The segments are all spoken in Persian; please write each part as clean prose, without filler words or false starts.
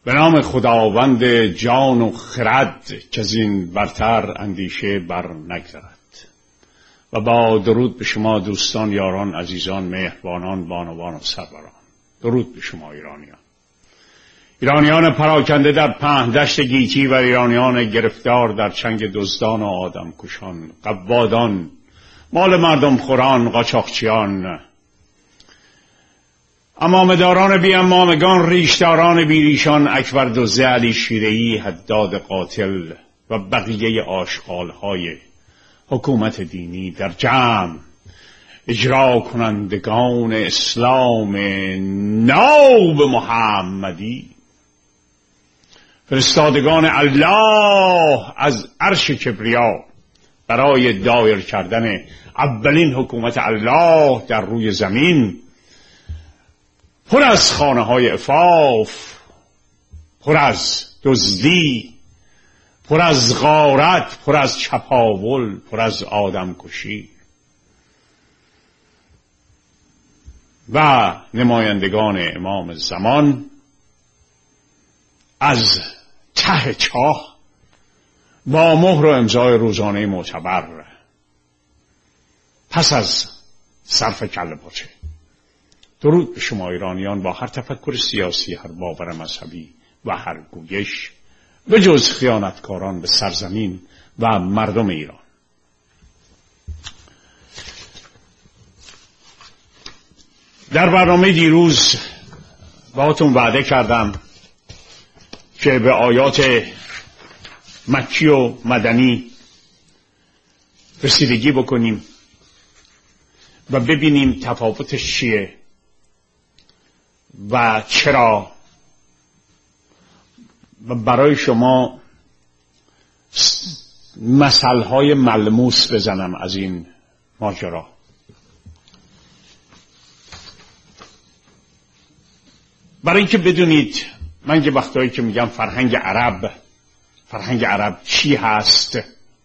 به نام خداوند جان و خرد که از این برتر اندیشه بر نگذرد. و با درود به شما دوستان، یاران، عزیزان، مهربانان، بانوان و سروران. درود به شما ایرانیان پراکنده در پهن دشت گیتی و ایرانیان گرفتار در چنگ دزدان و آدم کشان، قوادان، مال مردم خوران، قاچاقچیان، امامداران بی امامگان، ریشداران بی ریشان، اکبر دزد، علی شیره‌ای، حداد قاتل و بقیه آشغالهای حکومت دینی در جمع، اجرا کنندگان اسلام ناب محمدی، فرستادگان الله از عرش کبریا برای دایر کردن اولین حکومت الله در روی زمین، پر از خانه های عفاف، پر از دزدی، پر از غارت، پر از چپاول، پر از آدم کشی و نمایندگان امام زمان از ته چاه با مهر و امضای روزانه معتبر پس از صرف کله پاچه. درود به شما ایرانیان با هر تفکر سیاسی، هر باور مذهبی و هر گویش، به جز خیانتکاران به سرزمین و مردم ایران. در برنامه دیروز باهاتون وعده کردم که به آیات مکی و مدنی رسیدگی بکنیم و ببینیم تفاوتش چیه و چرا، و برای شما مثلهای ملموس بزنم از این ماجرا. برای اینکه بدونید من یه وقتایی که میگم فرهنگ عرب چی هست،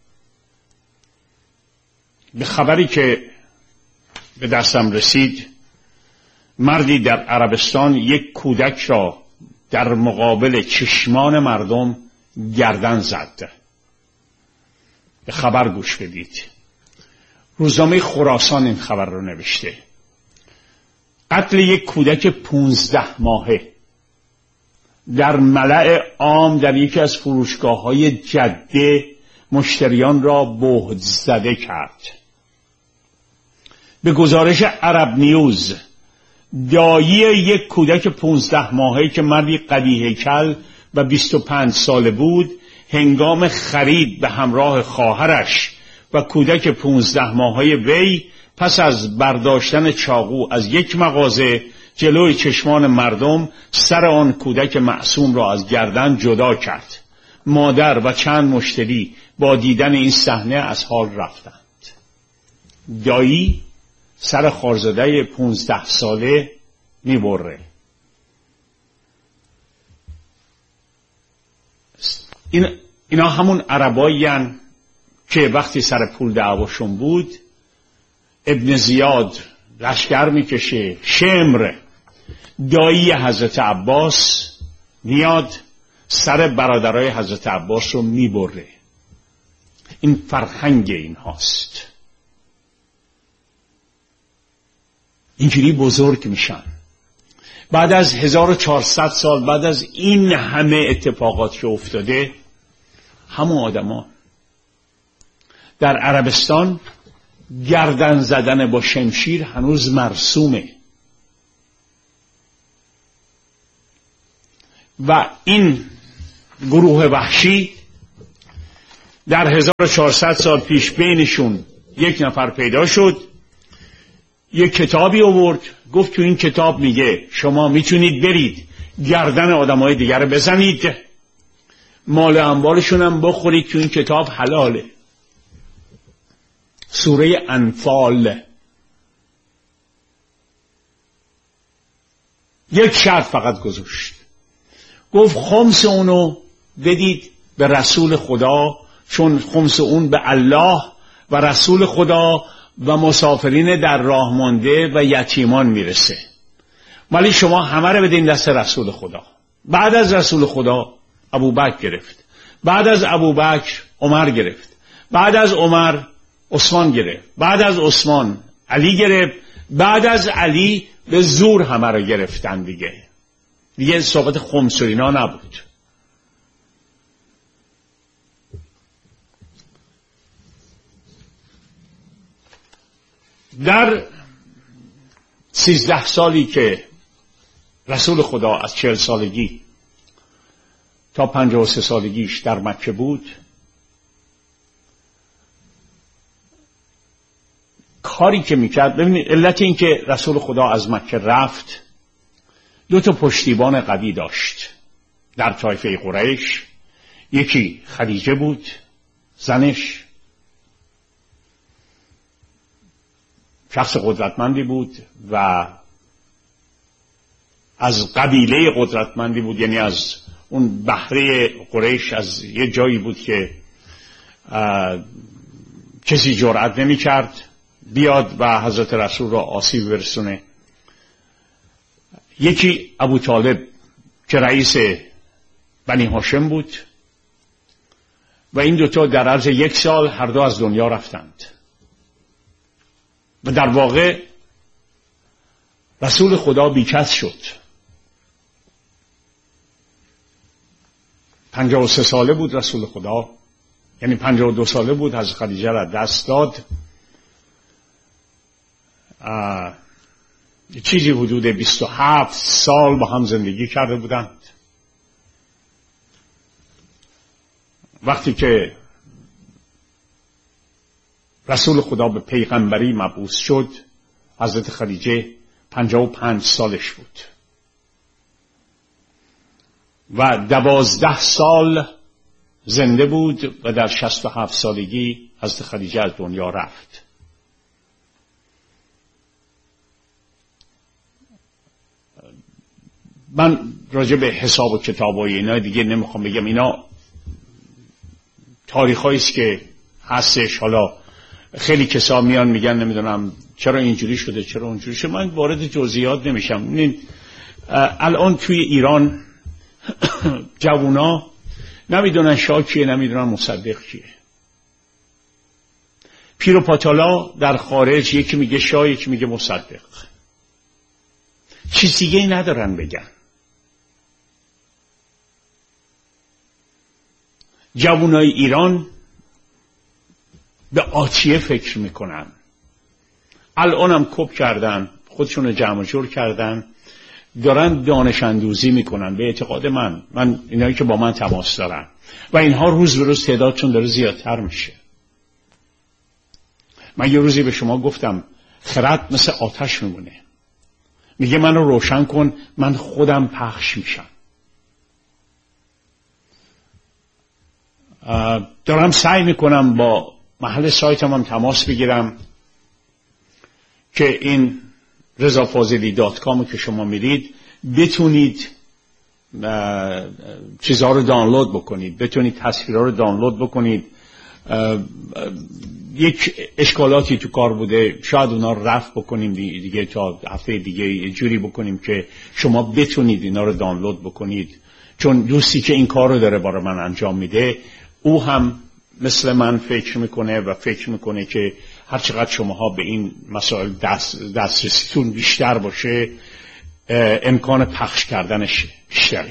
به خبری که به دستم رسید، مردی در عربستان یک کودک را در مقابل چشمان مردم گردن زد. به خبر گوش بدید. روزنامه خراسان این خبر رو نوشته. قتل یک کودک 15 ماهه در ملأ عام در یکی از فروشگاه‌های جده مشتریان را بهت زده کرد. به گزارش عرب نیوز، دایی یک کودک 15 ماهه که مردی قوی هیکل و 25 ساله بود، هنگام خرید به همراه خواهرش و کودک 15 ماهه وی پس از برداشتن چاقو از یک مغازه جلوی چشمان مردم سر آن کودک معصوم را از گردن جدا کرد. مادر و چند مشتری با دیدن این صحنه از حال رفتند. دایی سر خارزاده 15 ساله میبره. اینا همون عربایین که وقتی سر پول دعواشون بود، ابن زیاد لشکر میکشه، شمر دایی حضرت عباس میاد سر برادرای حضرت عباس رو میبره. این فرهنگ این هاست. اینجوری بزرگ میشن. بعد از 1400 سال بعد از این همه اتفاقات که افتاده، همون آدمان در عربستان گردن زدن با شمشیر هنوز مرسومه و این گروه وحشی در 1400 سال پیش بینشون یک نفر پیدا شد، یک کتابی آورد، گفت تو این کتاب میگه شما میتونید برید گردن آدمای دیگر بزنید، مال اموالشون هم بخورید، تو این کتاب حلاله. سوره انفال. یک شرط فقط گذاشت، گفت خمس اونو بدید به رسول خدا، چون خمس اون به الله و رسول خدا و مسافرین در راه مانده و یتیمان میرسه، ولی شما همه رو بدین دست رسول خدا. بعد از رسول خدا ابوبکر گرفت، بعد از ابوبکر عمر گرفت، بعد از عمر عثمان گرفت، بعد از عثمان علی گرفت، بعد از علی به زور همه رو گرفتن دیگه صحبت خمس و اینا نبود. در 13 سالی که رسول خدا از 40 سالگی تا 53 سالگیش در مکه بود، کاری که میکرد، ببینید علت این که رسول خدا از مکه رفت، 2 پشتیبان قوی داشت در طایفه قریش. یکی خدیجه بود زنش، شخص قدرتمندی بود و از قبیله قدرتمندی بود، یعنی از اون بحره قریش، از یه جایی بود که کسی جرأت نمی کرد بیاد و حضرت رسول را آسیب برسونه. یکی ابو طالب که رئیس بنی هاشم بود و این 2 در عرض 1 سال هر 2 از دنیا رفتند و در واقع رسول خدا بیکس شد. 53 ساله بود رسول خدا، یعنی 52 ساله بود حضرت خدیجه را دست داد. چیزی حدود 27 سال با هم زندگی کرده بودند. وقتی که رسول خدا به پیغمبری مبعوث شد، حضرت خدیجه 55 سالش بود و 12 سال زنده بود و در 67 سالگی حضرت خدیجه از دنیا رفت. من راجع به حساب و کتاب و اینا دیگه نمیخوام بگم، اینا تاریخ هاییست که هستش. حالا خیلی کسا میان میگن نمیدونم چرا اینجوری شده چرا اونجوری شده، من وارد جزئیات نمیشم. الان توی ایران جوونا نمیدونن شاه کیه، نمیدونن مصدق کیه. پیر و پاتالا در خارج یکی میگه شاه یکی میگه مصدق، چیز دیگه ندارن بگن. جوانای ایران به آتیه فکر میکنن. الان هم کپ کردن، خودشون جمع جور کردن، دارن دانش اندوزی میکنن. به اعتقاد من اینایی که با من تماس دارن و اینها روز به روز تعدادشون داره زیادتر میشه. من یه روزی به شما گفتم خرد مثل آتش میمونه، میگه منو روشن کن من خودم پخش میشم. دارم سعی میکنم با محل سایتم هم تماس بگیرم که این rezafazeli.com که شما میرید بتونید چیزها رو دانلود بکنید، بتونید تصویرها رو دانلود بکنید. یک اشکالاتی تو کار بوده، شاید اونا رو رفع بکنیم دیگه تا هفته دیگه یه جوری بکنیم که شما بتونید اینا رو دانلود بکنید. چون دوستی که این کار رو داره برای من انجام میده، او هم مثل من فکر میکنه و فکر میکنه که هر چقدر شماها به این مسائل دسترسیتون بیشتر باشه، امکان پخش کردنش بیشتره.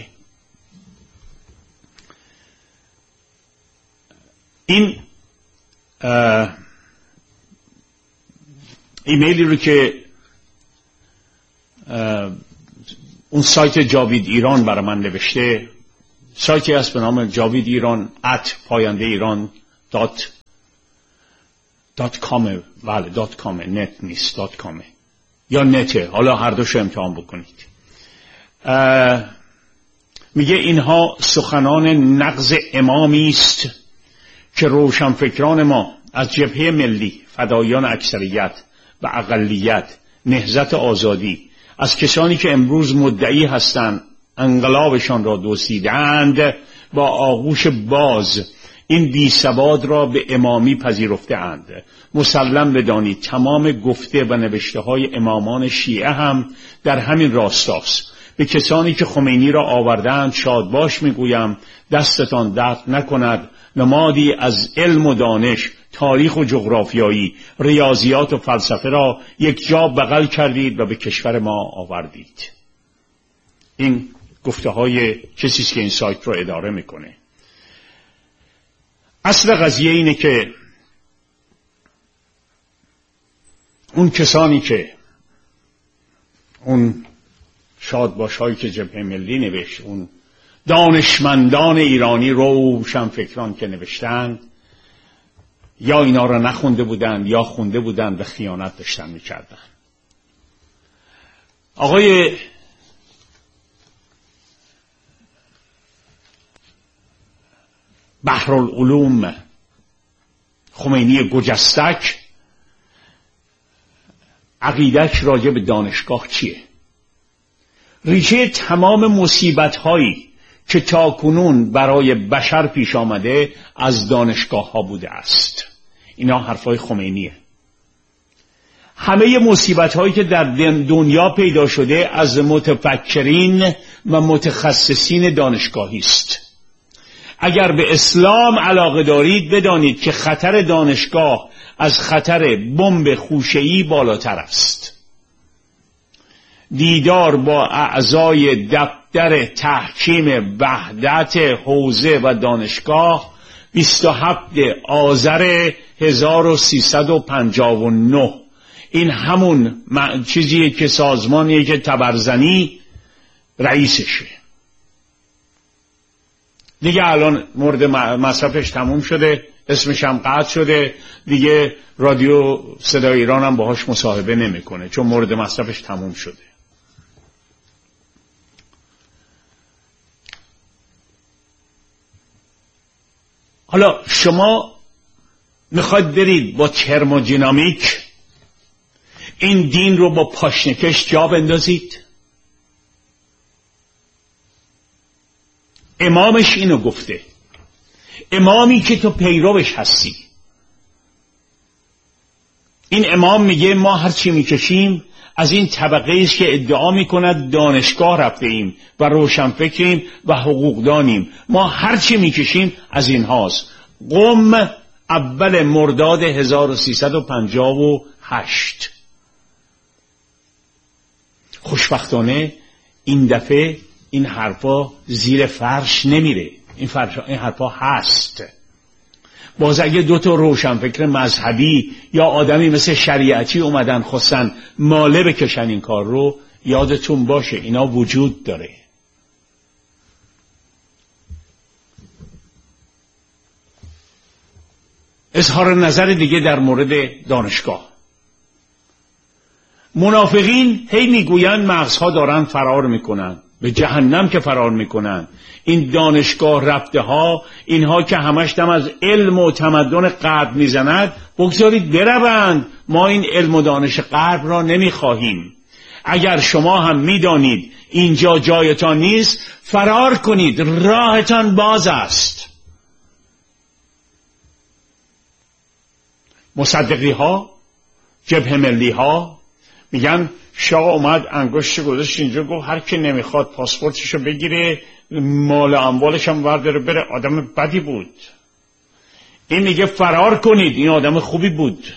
این ایمیلی رو که اون سایت جاوید ایران برای من نوشته، سایتی هست به نام جاوید ایران @payandeeiran.com. بله .com، نت نیست .com یا نته، حالا هر دوشو امتحان بکنید. میگه اینها سخنان نقض امامی است که روشنفکران ما از جبهه ملی، فدایان اکثریت و اقلیت، نهضت آزادی، از کسانی که امروز مدعی هستند انقلابشان را دزدیدند، با آغوش باز این بی سواد را به امامی پذیرفته اند. مسلم بدانید تمام گفته و نوشته های امامان شیعه هم در همین راستاست. به کسانی که خمینی را آوردند شادباش میگویم دستتان درد نکند. نمادی از علم و دانش، تاریخ و جغرافیایی، ریاضیات و فلسفه را یک جا بغل کردید و به کشور ما آوردید. این گفته های کسی است که این سایت رو اداره میکنه. اصل قضیه اینه که اون کسانی که اون شادباش هایی که جبهه ملی نوشت، اون دانشمندان ایرانی روشنفکران که نوشتند، یا اینا را نخونده بودند یا خونده بودند و خیانت داشتن میکردن. آقای بحرالعلوم خمینی گجستک عقیده‌اش راجع به دانشگاه چیه؟ ریشه تمام مصیبت‌هایی که تاکنون برای بشر پیش آمده از دانشگاه ها بوده است. اینا حرفای خمینیه. همه مصیبت‌هایی که در دنیا پیدا شده از متفکرین و متخصصین دانشگاهی است. اگر به اسلام علاقه دارید بدانید که خطر دانشگاه از خطر بمب خوشه‌ای بالاتر است. دیدار با اعضای دفتر تحکیم وحدت حوزه و دانشگاه 27 آذر 1359. این همون چیزیه که سازمانیه که تبرزنی رئیسشه. دیگه الان مورد مصرفش تموم شده، اسمش هم قطع شده، دیگه رادیو صدای ایران هم باهاش مصاحبه نمیکنه چون مورد مصرفش تموم شده. حالا شما میخواید برید با ترمودینامیک این دین رو با پاشنکش جا بندازید؟ امامش اینو گفته، امامی که تو پیروش هستی. این امام میگه ما هرچی میکشیم از این طبقه ایست که ادعا میکند دانشگاه رفته ایم و روشنفکریم و حقوقدانیم. ما هرچی میکشیم از این هاست. قم اول مرداد 1358. خوشبختانه این دفعه این حرفا زیر فرش نمیره. این حرفا هست. باز اگه دو تا روشنفکر مذهبی یا آدمی مثل شریعتی اومدن خواستن ماله بکشن این کار رو، یادتون باشه اینا وجود داره. اظهار نظر دیگه در مورد دانشگاه. منافقین هی میگوین مغزها دارن فرار میکنن، به جهنم که فرار میکنن. این دانشگاه رفته ها، اینها که همش دم از علم و تمدن غرب میزند، بگذارید بروند. ما این علم و دانش غرب را نمیخواهیم. اگر شما هم میدانید اینجا جایتان نیست، فرار کنید، راهتان باز است. مصدقی ها، جبهه ملی ها میگن شاه اومد انگشت گذاشت اینجا گفت هر کی نمیخواد پاسپورتشو بگیره مال اموالش هم ورداره بره. آدم بدی بود. این میگه فرار کنید، این آدم خوبی بود.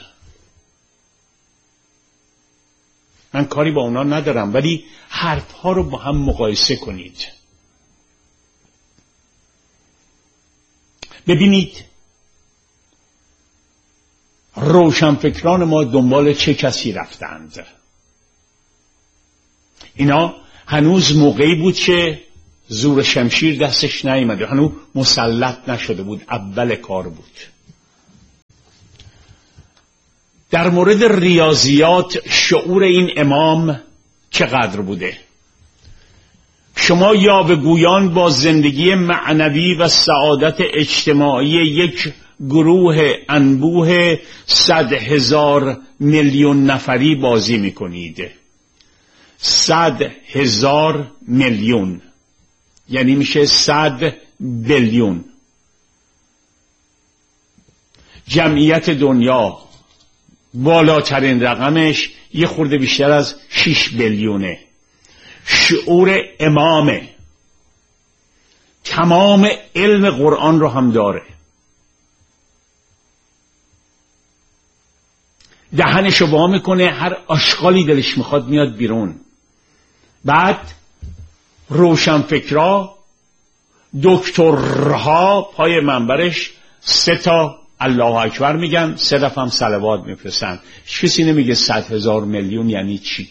من کاری با اونا ندارم، ولی حرف ها رو با هم مقایسه کنید. ببینید روشنفکران ما دنبال چه کسی رفتند. اینا هنوز موقعی بود که زور شمشیر دستش نیامده، هنوز مسلط نشده بود، اول کار بود. در مورد ریاضیات شعور این امام چقدر بوده؟ شما یاوه‌گویان با زندگی معنوی و سعادت اجتماعی یک گروه انبوه 100,000 میلیون نفری بازی میکنید. 100,000 میلیون یعنی میشه 100 بیلیون. جمعیت دنیا بالاترین رقمش یه خورده بیشتر از 6 بیلیونه. شعور امامه، تمام علم قرآن رو هم داره، دهنشو وا میکنه، هر آشغالی دلش میخواد میاد بیرون. بعد روشنفکرها، دکترها پای منبرش 3 الله اکبر میگن، 3 دفعه هم صلوات میفرستن. کسی نمیگه 100,000 میلیون یعنی چی.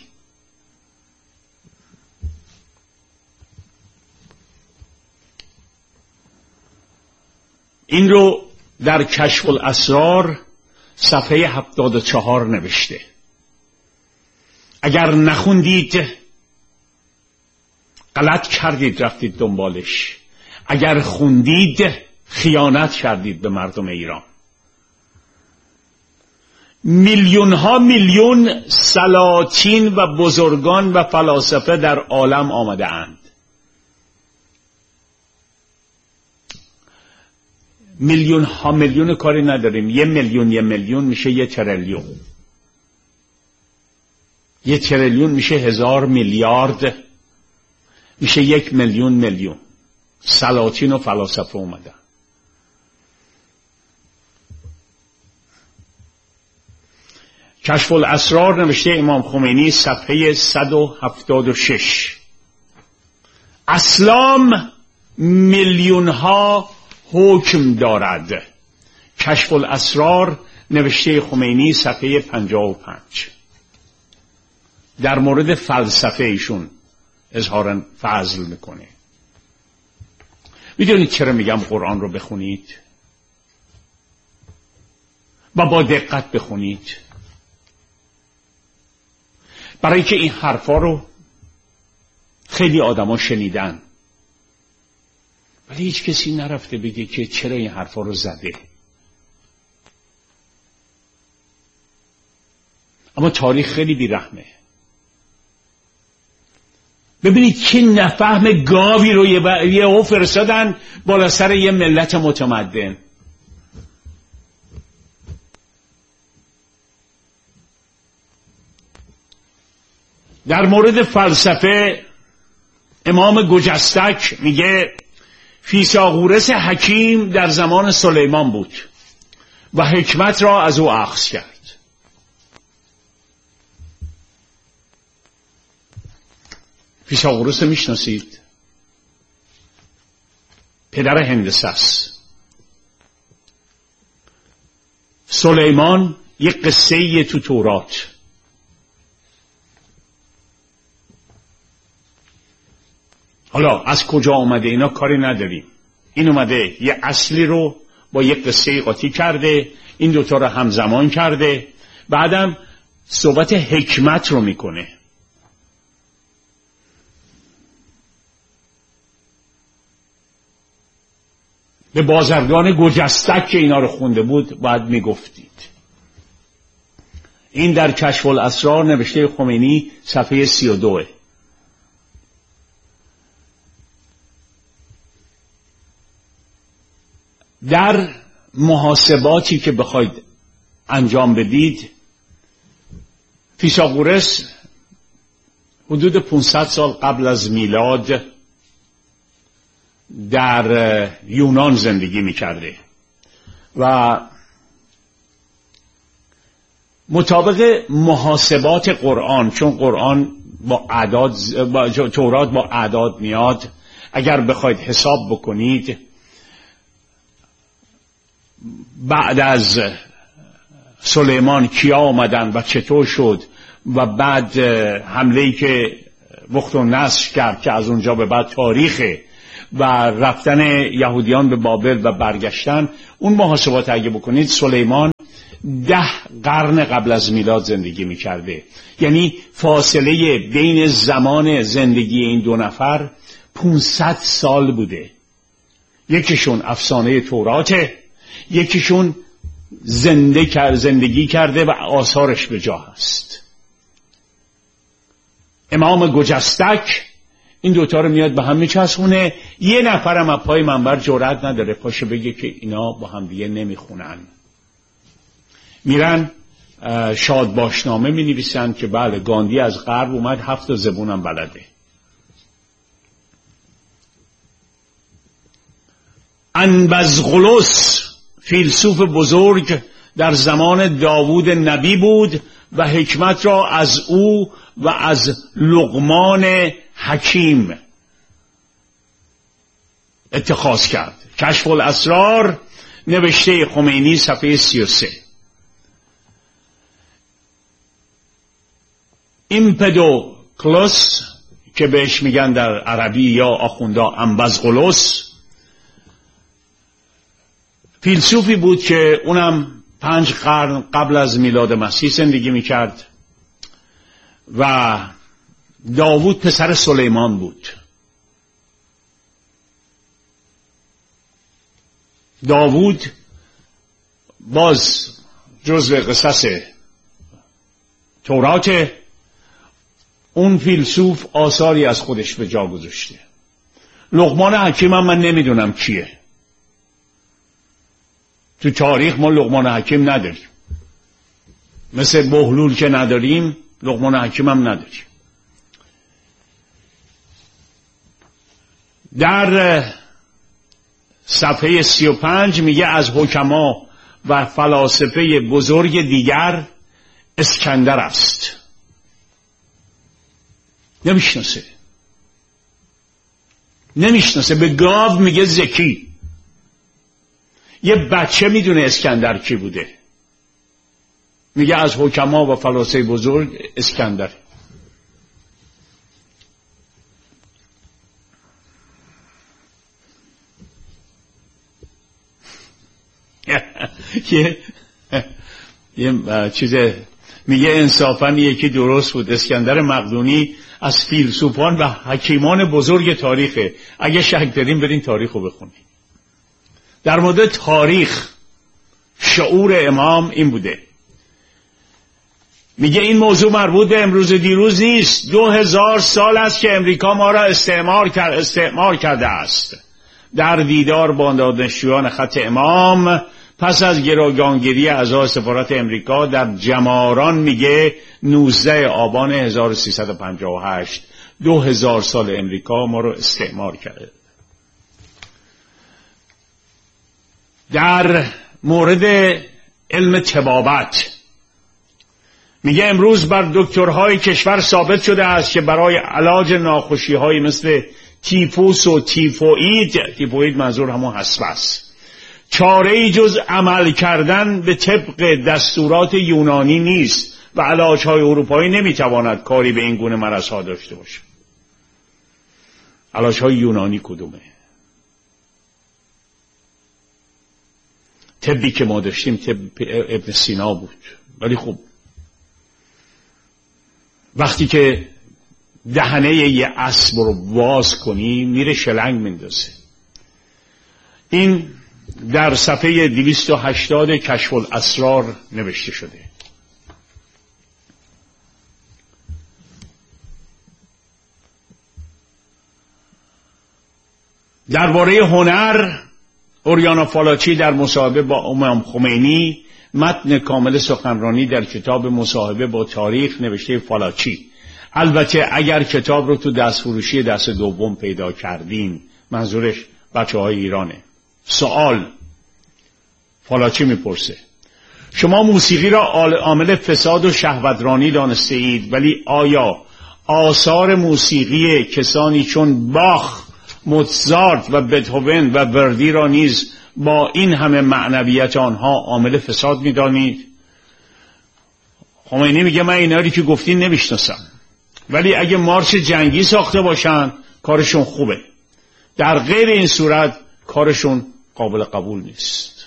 این رو در کشف الاسرار صفحه 74 نوشته. اگر نخوندید غلط کردید رفتید دنبالش، اگر خوندید خیانت کردید به مردم ایران. میلیون ها میلیون سلاطین و بزرگان و فلاسفه در عالم آمده اند. میلیون ها میلیون کاری نداریم. 1,000,000 میشه 1 تریلیون. 1 تریلیون میشه 1000 میلیارد، میشه 1,000,000 میلیون. سلاطین و فلاسفه اومدن. کشف الاسرار نوشته امام خمینی صفحه 176. اسلام میلیون ها حکم دارد. کشف الاسرار نوشته خمینی صفحه 55. در مورد فلسفه ایشون اظهار فضل میکنه. میدونید چرا میگم قرآن رو بخونید و با دقت بخونید؟ برای که این حرفا رو خیلی آدما شنیدن ولی هیچ کسی نرفته بگه که چرا این حرفا رو زده. اما تاریخ خیلی بیرحمه. ببینید که نفهم گاوی رو یه فرستادن بالا سر یه ملت متمدن. در مورد فلسفه امام گجستک میگه فیثاغورس حکیم در زمان سلیمان بود و حکمت را از او اخذ کرد. فیثاغورس میشناسید؟ پدر هندسه است. سلیمان یک قصه تو تورات. حالا از کجا آمده اینا کاری نداریم. این اومده یه اصلی رو با یک قصه قاطی کرده، این دوتا رو همزمان کرده، بعدم صحبت حکمت رو میکنه. به بازرگان گجستک که اینا رو خونده بود باید میگفتید. این در کشف الاسرار نوشته خمینی صفحه 32. در محاسباتی که بخواید انجام بدید، فیثاغورس حدود 500 سال قبل از میلاد در یونان زندگی میکرده و مطابق محاسبات قرآن، چون قرآن با اعداد، تورات با اعداد میاد، اگر بخواید حساب بکنید بعد از سلیمان کیا آمدن و چطور شد و بعد حمله‌ای که بختالنصر کرد که از اونجا به بعد تاریخه و رفتن یهودیان به بابل و برگشتن، اون محاسبات اگه بکنید سلیمان 10 قرن قبل از میلاد زندگی میکرده. یعنی فاصله بین زمان زندگی این دو نفر 500 سال بوده. یکیشون افسانه توراته، یکیشون زندگی کرده و آثارش به جا هست. امام گجستک این دوتا رو میاد به هم میچسبونه. یه نفرم از پای منبر جرئت نداره پاشه بگه که اینا با هم دیگه نمیخونن. میرن شادباشنامه مینویسن که بله گاندی از غرب اومد 7 زبونم بلده. انبزغلس فیلسوف بزرگ در زمان داوود نبی بود و حکمت را از او و از لقمان حکیم اتخاذ کرد. کشف الاسرار، نوشته خمینی، صفحه 33. ایمپدوکلوس که بهش میگن در عربی یا آخوندا انبزغلس، فیلسوفی بود که اونم 5 قرن قبل از میلاد مسیح زندگی میکرد و داوود پسر سلیمان بود. داوود باز جزو قصص تورات، اون فیلسوف آثاری از خودش به جا گذاشته. لقمان حکیم هم من نمیدونم کیه. تو تاریخ ما لقمان حکیم نداریم، مثل بهلول که نداریم لقمان حکیم هم نداریم. در صفحه 35 میگه از حکما و فلاسفه بزرگ دیگر اسکندر است. نمیشناسه. به گاو میگه ذکی. یه بچه میدونه اسکندر کی بوده، میگه از حکما و فلاسفه بزرگ اسکندر. یه چیز میگه انصافا یکی درست بود، اسکندر مقدونی از فیلسوفان و حکیمان بزرگ تاریخه. اگه شک دارین برین تاریخ رو بخونین. در مورد تاریخ شعور امام این بوده، میگه این موضوع مربوط به امروز دیروز نیست. 2000 سال است که امریکا ما را استعمار کرده است. در دیدار با دانشجویان خط امام پس از گروگانگیری اعضای سفارت امریکا در جماران، میگه 19 آبان 1358، 2000 سال امریکا ما رو استعمار کرده. در مورد علم طبابت میگه امروز بر دکترهای کشور ثابت شده است که برای علاج ناخوشی‌های مثل تیفوس و تیفوئید منظور همون حصبه است، چاره‌ای جز عمل کردن به طبق دستورات یونانی نیست و علاج‌های اروپایی نمیتواند کاری به این گونه مرض‌ها داشته باشه. علاج‌های یونانی کدومه؟ طبی که ما داشتیم طب ابن سینا بود، ولی خب وقتی که دهنه یه اسب رو باز کنی میره شلنگ میندازه. این در صفحه 280 کشف الاسرار نوشته شده. درباره هنر، اوریانا فالاچی در مصاحبه با امام خمینی، متن کامل سخنرانی در کتاب مصاحبه با تاریخ نوشته فالاچی. البته اگر کتاب رو تو دستفروشی دست دوم پیدا کردین، منظورش بچه‌های ایرانه. سوال فالاچی میپرسه شما موسیقی را عامل فساد و شهوترانی دانسته اید، ولی آیا آثار موسیقی کسانی چون باخ، موزارت و بتهوون و وردی را نیز با این همه معنویت آنها عامل فساد میدانید؟ خمینی میگه من اینا رو که گفتین نمیشناسم، ولی اگه مارش جنگی ساخته باشن کارشون خوبه، در غیر این صورت کارشون قابل قبول نیست.